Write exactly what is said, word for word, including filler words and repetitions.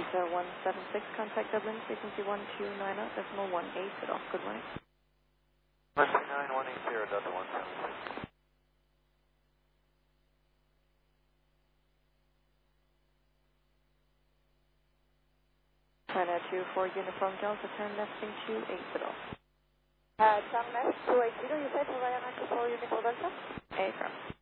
Delta one seven six, contact Dublin, frequency one two nine zero decimal one eight zero. Good morning. Mercy nine one eight zero, Delta one seven six. China two four Uniform Delta, turn left wing two eight zero. Uh, turn left two eight zero, you said Hawaiian four Uniform Delta? Aircraft.